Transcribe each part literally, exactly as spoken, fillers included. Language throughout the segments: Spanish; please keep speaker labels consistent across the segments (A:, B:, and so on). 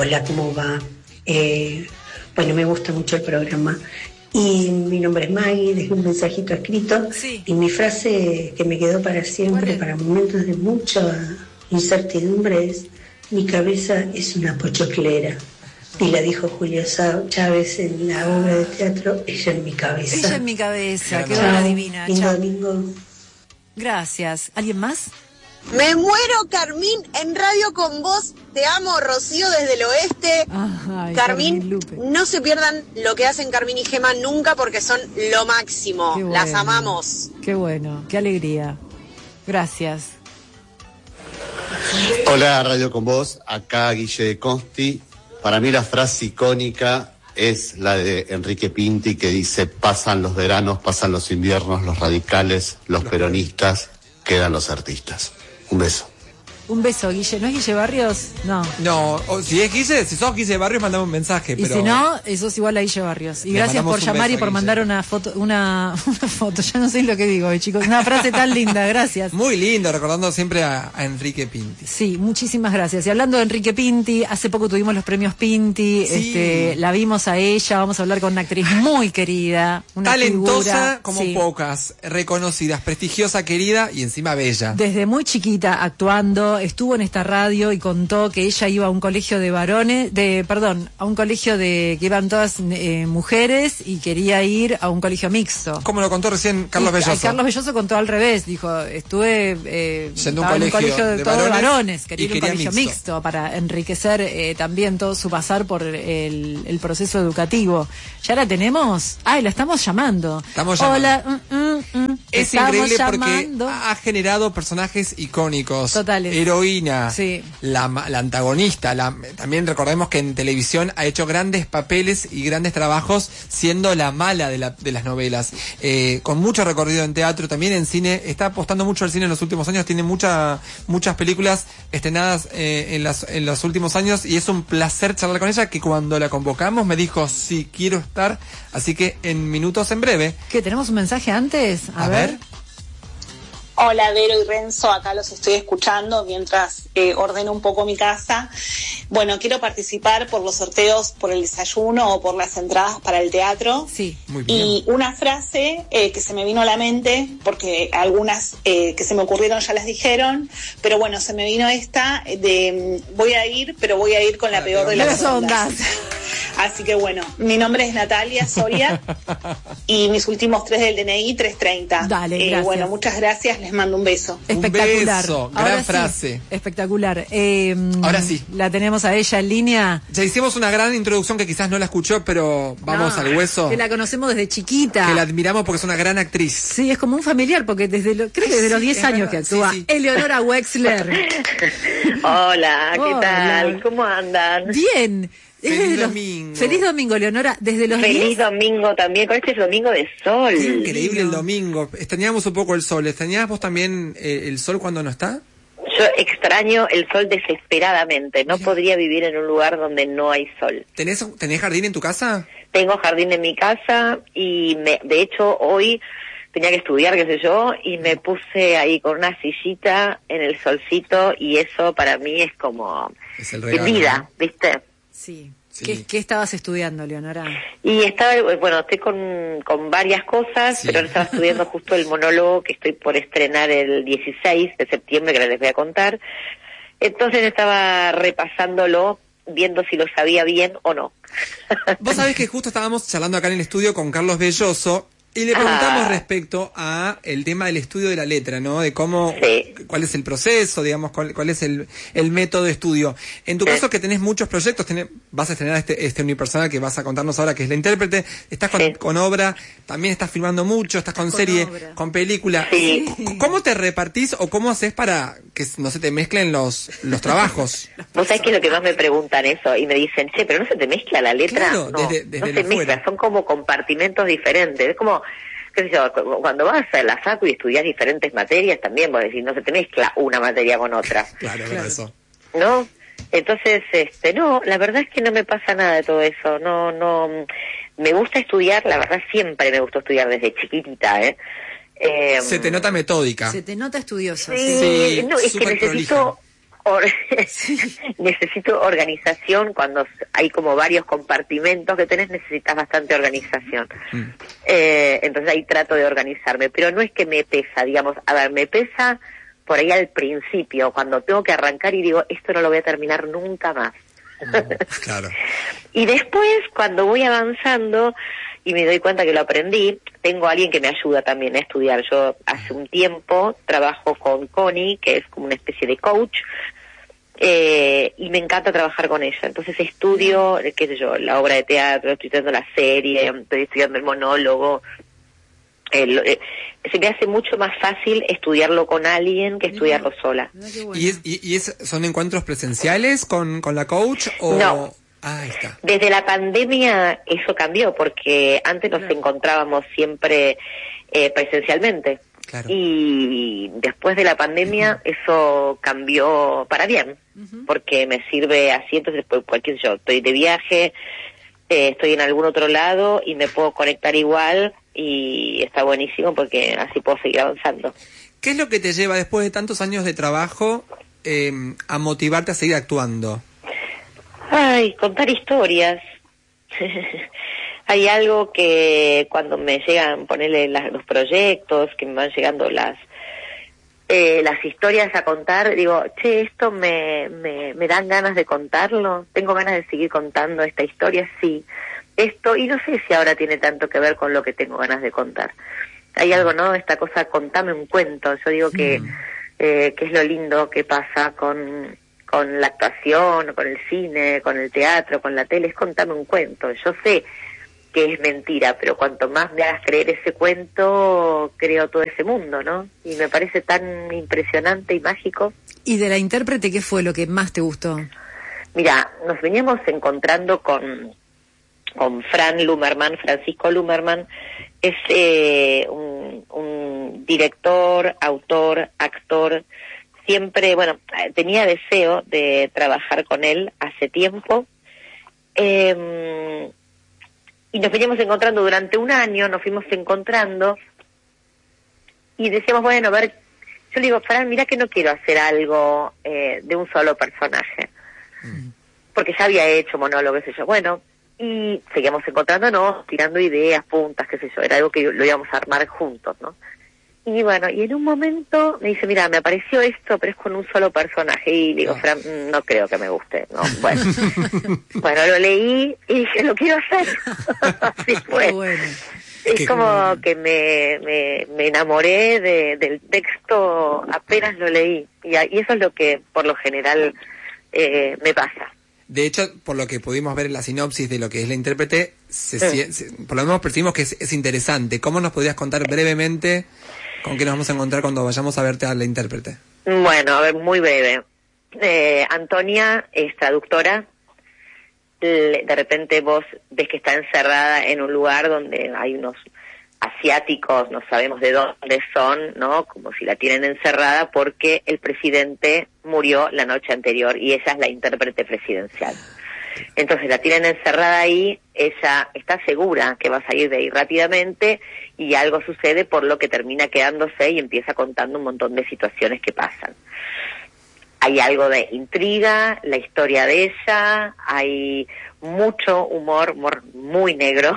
A: hola, ¿cómo va? Eh, bueno, me gusta mucho el programa. Y mi nombre es Maggie, dejé un mensajito escrito.
B: Sí.
A: Y mi frase que me quedó para siempre, para momentos de mucha incertidumbre, es: mi cabeza es una pochoclera. Y la dijo Julio Chávez en la obra de teatro Ella en mi cabeza.
B: Ella en mi cabeza, qué
A: Chao,
B: buena divina.
A: lindo
B: Chao.
A: domingo.
B: Gracias. ¿Alguien más?
C: Me muero, Carmín, en Radio con Vos. Te amo, Rocío, desde el oeste.
B: Ay,
C: Carmín,
B: Lupe.
C: no se pierdan lo que hacen Carmín y Gema nunca, porque son lo máximo.
B: Qué bueno.
C: Las amamos.
B: Qué bueno, qué alegría. Gracias.
D: Hola, Radio con Vos, acá Guille de Consti. Para mí la frase icónica es la de Enrique Pinti, que dice: pasan los veranos, pasan los inviernos, los radicales, los peronistas, quedan los artistas. Un beso.
B: Un beso, Guille. ¿No es Guille Barrios? No.
E: No, o, si es Guille, si sos Guille Barrios, mandame un mensaje.
B: Y
E: pero...
B: si no, eso es igual a Guille Barrios. Y
E: Le
B: gracias por llamar y por
E: Guille.
B: mandar una foto, una, una foto, ya no sé lo que digo, chicos. Una frase tan linda, gracias.
E: Muy lindo, recordando siempre a, a Enrique Pinti.
B: Sí, muchísimas gracias. Y hablando de Enrique Pinti, hace poco tuvimos los premios Pinti,
E: Sí.
B: este, la vimos a ella, vamos a hablar con una actriz muy querida, una
E: Talentosa
B: figura,
E: como
B: sí.
E: pocas, reconocidas, prestigiosa, querida y encima bella.
B: Desde muy chiquita actuando, estuvo en esta radio y contó que ella iba a un colegio de varones, de, perdón, a un colegio de que iban todas eh, mujeres y quería ir a un colegio mixto.
E: Como lo contó recién Carlos
B: Y,
E: Belloso.
B: ay, Carlos Belloso contó al revés, dijo, estuve eh,
E: Yendo a
B: estaba
E: un
B: en un
E: colegio
B: colegio de,
E: de
B: todos
E: varones
B: varones, quería
E: y
B: ir a un
E: quería
B: colegio
E: mixto.
B: mixto, para enriquecer eh, también todo su pasar por el, el proceso educativo. ¿Ya la tenemos? Ay, la estamos llamando.
E: Estamos llamando.
B: Hola. Mm, mm, mm.
E: Es
B: Estamos
E: increíble
B: llamando.
E: porque ha generado personajes icónicos.
B: Totales.
E: Heroína.
B: Sí.
E: La, la antagonista. La, también recordemos que en televisión ha hecho grandes papeles y grandes trabajos siendo la mala de, la, de las novelas. Eh, con mucho recorrido en teatro, también en cine. Está apostando mucho al cine en los últimos años. Tiene mucha, muchas películas estrenadas eh, en, las, en los últimos años. Y es un placer charlar con ella, que cuando la convocamos me dijo: sí, quiero estar. Así que en minutos, en breve.
B: ¿Qué, tenemos un mensaje antes? A,
E: A
B: ver.
E: ver.
F: Hola, Vero y Renzo, acá los estoy escuchando mientras eh, ordeno un poco mi casa. Bueno, quiero participar por los sorteos, por el desayuno o por las entradas para el teatro.
B: Sí.
E: Muy bien.
F: Y una frase eh, que se me vino a la mente, porque algunas eh, que se me ocurrieron ya las dijeron, pero bueno, se me vino esta de voy a ir, pero voy a ir con la peor de las ondas. Así que bueno, mi nombre es Natalia Soria y mis últimos tres del D N I, trescientos treinta.
B: Dale,
F: Eh,
B: gracias.
F: bueno, muchas gracias, les mando un beso.
B: Espectacular.
E: Un beso, gran
B: Ahora sí,
E: frase.
B: espectacular. Eh,
E: Ahora sí.
B: La tenemos a ella en línea.
E: Ya hicimos una gran introducción que quizás no la escuchó, pero vamos
B: No,
E: al hueso.
B: Que la conocemos desde chiquita.
E: Que la admiramos porque es una gran actriz.
B: Sí, es como un familiar, porque desde lo, creo que desde
E: Sí,
B: los diez
E: es
B: años
E: verdad,
B: que actúa.
E: sí, sí.
B: Eleonora Wexler.
G: Hola, ¿qué
B: Hola.
G: tal? ¿Cómo andan?
B: Bien. Es
E: Feliz
B: desde los-
E: domingo.
B: Feliz domingo, Leonora. Desde los
G: Feliz
B: diez.
G: domingo también, con este domingo de sol.
E: Es increíble el domingo. Extrañamos un poco el sol. ¿Extrañabas vos también eh, el sol cuando no está?
G: Yo extraño el sol desesperadamente. No podría vivir en un lugar donde no hay sol.
E: ¿Tenés, ¿Tenés jardín en tu casa?
G: Tengo jardín en mi casa y me, de hecho hoy tenía que estudiar, qué sé yo, y me puse ahí con una sillita en el solcito y eso para mí es como
E: Es el
G: es
E: regalo.
G: vida,
E: ¿no?
G: ¿viste?
B: Sí.
E: Sí.
B: ¿Qué, qué estabas estudiando, Leonora?
G: Y estaba, bueno, estoy con, con varias cosas,
E: Sí.
G: pero ahora estaba estudiando justo el monólogo que estoy por estrenar el dieciséis de septiembre, que ahora les voy a contar. Entonces estaba repasándolo, viendo si lo sabía bien o no.
E: Vos sabés que justo estábamos charlando acá en el estudio con Carlos Belloso y le preguntamos
G: Ah.
E: respecto a el tema del estudio de la letra, ¿no? De cómo,
G: Sí.
E: cuál es el proceso, digamos, cuál, cuál es el, el método de estudio. En tu
G: Sí.
E: caso que tenés muchos proyectos, tenés, vas a estrenar este, este unipersonal que vas a contarnos ahora, que es La Intérprete, estás con,
G: Sí.
E: con obra, también estás filmando mucho, estás con,
B: Con
E: serie,
B: obra.
E: con película.
G: Sí.
E: C- ¿Cómo te repartís o cómo haces para que no se te mezclen los, los trabajos?
G: Vos sabés que es lo que más me preguntan eso y me dicen, che, pero no se te mezcla la letra.
E: Claro,
G: no,
E: desde- desde
G: no se
E: lo
G: mezcla,
E: fuera.
G: son como compartimentos diferentes. Es como, qué sé yo, cu- cuando vas a la facu y estudias diferentes materias también, vos decís, no se te mezcla una materia con otra,
E: Claro,
B: Claro.
E: eso.
G: ¿no? Entonces, este, no, la verdad es que no me pasa nada de todo eso, no, no, me gusta estudiar, la verdad siempre me gustó estudiar desde chiquitita, ¿eh? Eh,
E: Se te nota metódica.
B: Se te nota estudiosa.
G: Sí,
E: Sí,
G: no, es que
E: súper
G: necesito
E: prolija.
G: Or necesito organización. Cuando hay como varios compartimentos que tenés, necesitas bastante organización. Mm. Eh, entonces ahí trato de organizarme, pero no es que me pesa, digamos, a ver, me pesa por ahí al principio, cuando tengo que arrancar y digo, esto no lo voy a terminar nunca más.
E: Mm, claro.
G: Y después, cuando voy avanzando y me doy cuenta que lo aprendí, tengo a alguien que me ayuda también a estudiar. Yo hace un tiempo trabajo con Connie, que es como una especie de coach, eh, y me encanta trabajar con ella. Entonces estudio, qué sé yo, la obra de teatro, estoy estudiando la serie, estoy estudiando el monólogo. El, eh, se me hace mucho más fácil estudiarlo con alguien que estudiarlo sola.
E: ¿Y, es, y, y es, son encuentros presenciales con, con la coach? O...
G: No.
E: Ah, ahí está.
G: Desde la pandemia eso cambió, porque antes nos claro. encontrábamos siempre eh, presencialmente.
E: Claro.
G: Y después de la pandemia uh-huh. eso cambió para bien, uh-huh. porque me sirve así. Entonces, pues, cualquier yo estoy de viaje, eh, estoy en algún otro lado y me puedo conectar igual, y está buenísimo porque así puedo seguir avanzando.
E: ¿Qué es lo que te lleva después de tantos años de trabajo eh, a motivarte a seguir actuando?
G: Ay, contar historias. Hay algo que cuando me llegan, ponerle las, los proyectos, que me van llegando las eh, las historias a contar, digo, che, esto me, me, me dan ganas de contarlo, tengo ganas de seguir contando esta historia, sí. Esto, y no sé si ahora tiene tanto que ver con lo que tengo ganas de contar. Hay algo, ¿no? Esta cosa, contame un cuento. Yo digo que, mm. eh, que es lo lindo que pasa con... con la actuación, con el cine, con el teatro, con la tele, es contame un cuento. Yo sé que es mentira, pero cuanto más me hagas creer ese cuento, creo todo ese mundo, ¿no? Y me parece tan impresionante y mágico.
B: ¿Y de la intérprete qué fue lo que más te gustó?
G: Mira, nos veníamos encontrando con, con Fran Lumerman, Francisco Lumerman, es eh, un, un director, autor, actor. Siempre, bueno, tenía deseo de trabajar con él hace tiempo, eh, y nos veníamos encontrando durante un año, nos fuimos encontrando, y decíamos, bueno, a ver, yo le digo, Fran, mira que no quiero hacer algo eh, de un solo personaje, mm. porque ya había hecho monólogo, qué sé yo, bueno, y seguíamos encontrándonos, tirando ideas, puntas, qué sé yo, era algo que lo íbamos a armar juntos, ¿no? Y bueno, y en un momento me dice, mira, me apareció esto, pero es con un solo personaje. Y le digo, Fran, no creo que me guste. No, bueno. bueno, lo leí y dije, lo quiero hacer. Así fue. Bueno. Es Qué como bueno. que me, me, me enamoré de, del texto apenas lo leí. Y, y eso es lo que, por lo general, eh, me pasa.
E: De hecho, por lo que pudimos ver en la sinopsis de lo que es la intérprete, se, sí. se, por lo menos percibimos que es, es interesante. ¿Cómo nos podrías contar brevemente con qué nos vamos a encontrar cuando vayamos a verte a la intérprete?
G: Bueno, a ver, muy breve. Eh, Antonia es traductora. De repente vos ves que está encerrada en un lugar donde hay unos asiáticos, no sabemos de dónde son, ¿no? Como si la tienen encerrada porque el presidente murió la noche anterior y ella es la intérprete presidencial. Entonces la tienen encerrada ahí, ella está segura que va a salir de ahí rápidamente y algo sucede por lo que termina quedándose y empieza contando un montón de situaciones que pasan. Hay algo de intriga, la historia de ella, hay mucho humor, humor muy negro.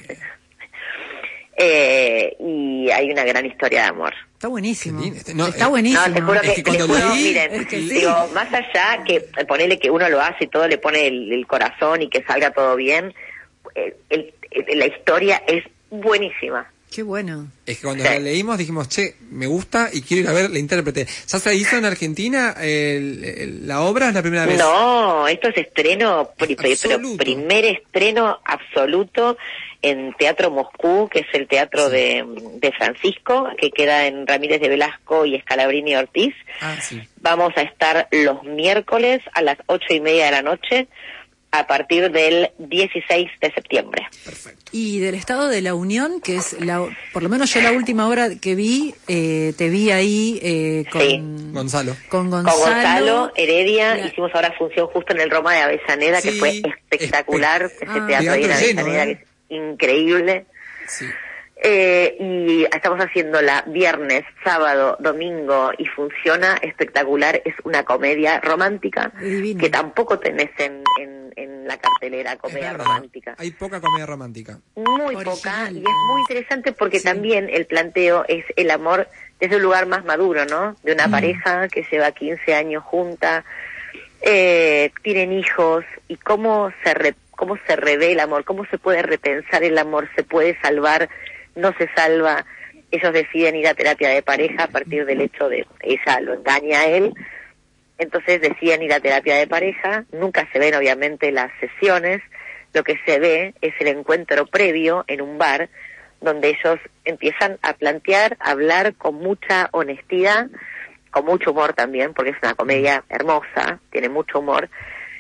G: Eh, y hay una gran historia de amor.
B: Está buenísimo. No, está buenísimo.
G: No, te juro que,
E: es que
G: te juro,
E: leí,
G: miren,
B: es que sí.
G: digo, más allá que ponerle que uno lo hace y todo le pone el, el corazón y que salga todo bien, el, el, el, la historia es buenísima.
B: Qué bueno.
E: Es que cuando sí. la leímos dijimos, che, me gusta y quiero ir a ver la intérprete. ¿Ya se hizo en Argentina el, el, la obra? ¿Es la primera vez?
G: No, esto es estreno, pri, pero primer estreno absoluto en Teatro Moscú, que es el teatro sí. de, de Francisco, que queda en Ramírez de Velasco y Scalabrini Ortiz.
E: Ah, sí.
G: Vamos a estar los miércoles a las ocho y media de la noche a partir del dieciséis de septiembre.
E: Perfecto.
B: Y del Estado de la Unión, que es la, por lo menos yo la última hora que vi, eh, te vi ahí eh, con,
G: sí.
E: Gonzalo.
B: con Gonzalo.
G: Con Gonzalo Heredia,
B: la...
G: hicimos ahora función justo en el Roma de Avellaneda,
E: sí,
G: que fue espectacular,
E: espe...
G: ese
E: ah,
G: teatro ahí en Avellaneda,
E: lleno, ¿eh?
G: que es increíble.
E: Sí.
G: Eh, y estamos haciéndola viernes, sábado, domingo y funciona espectacular. Es una comedia romántica Divino. Que tampoco tenés en, en, en la cartelera, comedia romántica.
E: Hay poca comedia romántica.
G: Muy Original. Poca, y es muy interesante porque sí. También el planteo es el amor desde un lugar más maduro, ¿no? De una mm. pareja que lleva quince años junta, eh, tienen hijos, y cómo se, re, cómo se revé el amor, cómo se puede repensar el amor, se puede salvar, no se salva. Ellos deciden ir a terapia de pareja a partir del hecho de ella lo engaña a él, entonces deciden ir a terapia de pareja. Nunca se ven obviamente las sesiones, lo que se ve es el encuentro previo en un bar donde ellos empiezan a plantear, a hablar con mucha honestidad, con mucho humor también, porque es una comedia hermosa, tiene mucho humor,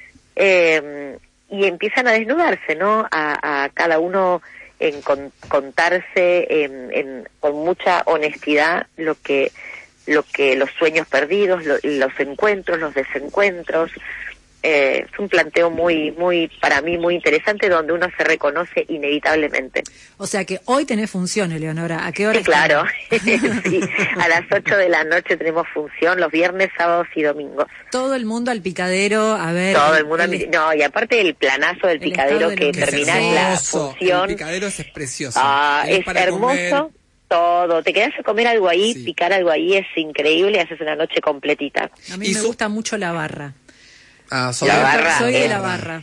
G: eh, y empiezan a desnudarse, ¿no? A, a cada uno en con, contarse en, en, con mucha honestidad lo que lo que los sueños perdidos, lo, los encuentros, los desencuentros. Eh, es un planteo muy, muy, para mí, muy interesante, donde uno se reconoce inevitablemente.
B: O sea que hoy tenés función, Eleonora. ¿A qué hora?
G: Sí, claro. Sí, a las ocho de la noche tenemos función, los viernes, sábados y domingos.
B: Todo el mundo al Picadero, a ver.
G: Todo el mundo el, al No, y aparte el planazo del Picadero que termina la función.
E: El Picadero es precioso.
G: Ah, es, es hermoso. Comer. Todo, te quedas a comer algo ahí, sí. Picar algo ahí es increíble, haces una noche completita.
B: A mí me su... gusta mucho la barra.
E: Ah, soy,
G: la barra,
B: soy
G: eh.
B: de la barra.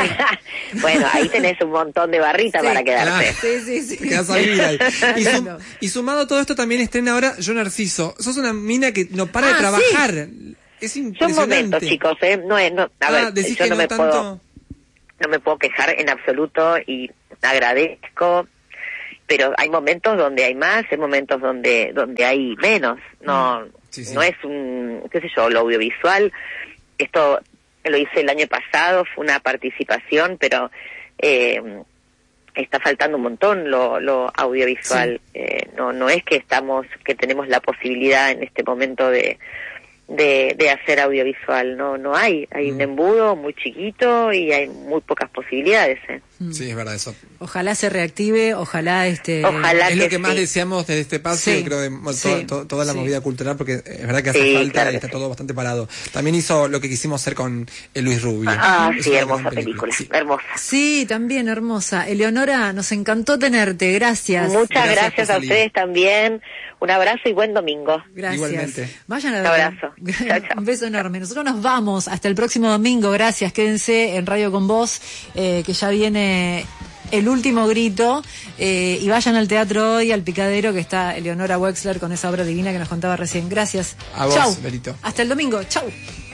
G: Bueno, ahí tenés un montón de barrita sí, para quedarte.
B: Claro. Sí, sí, sí.
E: Te quedás a vivir ahí. Y, sum, y sumado a todo esto también estrena ahora Yo Narciso. Sos una mina que no para ah, de trabajar. Sí. Es impresionante.
G: Son momentos, chicos, ¿eh? No es, no, a ah, ver,
E: decís
G: yo
E: que
G: no,
E: no
G: me
E: tanto...
G: puedo, no me puedo quejar en absoluto y agradezco, pero hay momentos donde hay más, hay momentos donde donde hay menos. No, sí, sí. No es un, qué sé yo, lo audiovisual. Esto lo hice el año pasado, fue una participación, pero eh, está faltando un montón lo, lo audiovisual. Sí. Eh, no, no es que estamos, que tenemos la posibilidad en este momento de de, de hacer audiovisual, no, no hay, hay mm. un embudo muy chiquito y hay muy pocas posibilidades. ¿eh?
E: Sí, es verdad eso.
B: Ojalá se reactive, ojalá este.
G: Ojalá
E: es lo que, que
G: sí.
E: más deseamos desde este espacio, sí. creo, de sí. to, to, toda la sí. movida cultural, porque es verdad que hace sí, falta claro y está sí. todo bastante parado. También hizo lo que quisimos hacer con el Luis Rubio.
G: Ah, es sí, hermosa película, película. Sí. hermosa.
B: Sí, también hermosa. Eleonora, nos encantó tenerte, gracias.
G: Muchas gracias, gracias a ustedes también. Un abrazo y buen domingo.
B: Gracias.
E: Igualmente.
B: Vayan a
G: Un abrazo.
B: Chao, chao. Un beso enorme. Nosotros nos vamos hasta el próximo domingo. Gracias. Quédense en Radio con Vos, eh, que ya viene el último grito. Eh, y vayan al teatro hoy, al Picadero, que está Eleonora Wexler con esa obra divina que nos contaba recién. Gracias.
E: A vos,
B: chau.
E: Berito.
B: Hasta el domingo. Chau.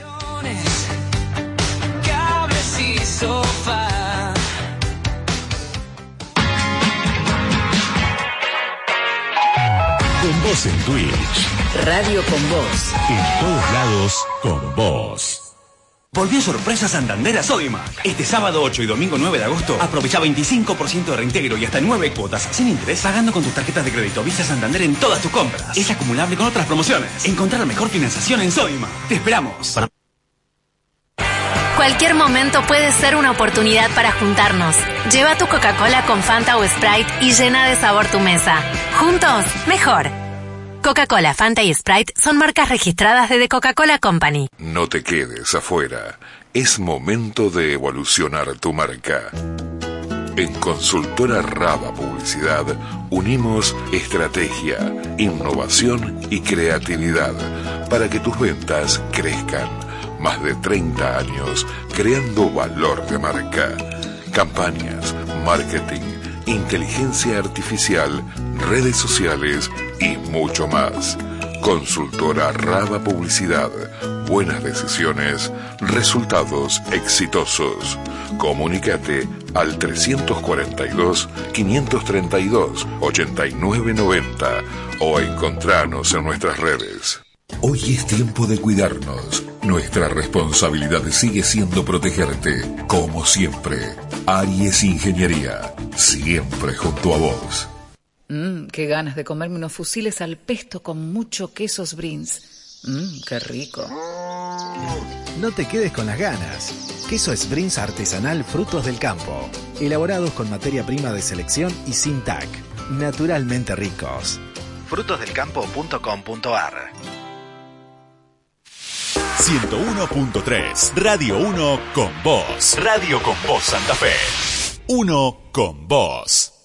H: Con Vos en Twitch.
I: Radio con Vos.
H: En todos lados, con vos.
J: Volvió sorpresa Santander a Sodimac. Este sábado ocho y domingo nueve de agosto aprovecha veinticinco por ciento de reintegro y hasta nueve cuotas sin interés pagando con tus tarjetas de crédito Visa Santander en todas tus compras. Es acumulable con otras promociones. Encontrar la mejor financiación en Sodimac. Te esperamos. Para...
K: Cualquier momento puede ser una oportunidad para juntarnos. Lleva tu Coca-Cola con Fanta o Sprite y llena de sabor tu mesa. Juntos, mejor. Coca-Cola, Fanta y Sprite son marcas registradas de The Coca-Cola Company.
L: No te quedes afuera. Es momento de evolucionar tu marca. En Consultora Raba Publicidad unimos estrategia, innovación y creatividad para que tus ventas crezcan. Más de treinta años creando valor de marca. Campañas, marketing, inteligencia artificial, redes sociales y mucho más. Consultora Raba Publicidad. Buenas decisiones, resultados exitosos. Comunícate al trescientos cuarenta y dos, quinientos treinta y dos, ochenta y nueve noventa o encontrarnos en nuestras redes. Hoy es tiempo de cuidarnos. Nuestra responsabilidad sigue siendo protegerte, como siempre. Aries Ingeniería, siempre junto a vos.
I: Mmm, qué ganas de comerme unos fusiles al pesto con mucho queso Sbrins. Mmm, qué rico.
M: No te quedes con las ganas. Queso Sbrins artesanal Frutos del Campo, elaborados con materia prima de selección y sin T A C. naturalmente ricos. frutos del campo punto com punto ar.
H: ciento uno punto tres, Radio uno con Vos. Radio con Vos Santa Fe. Uno con Vos.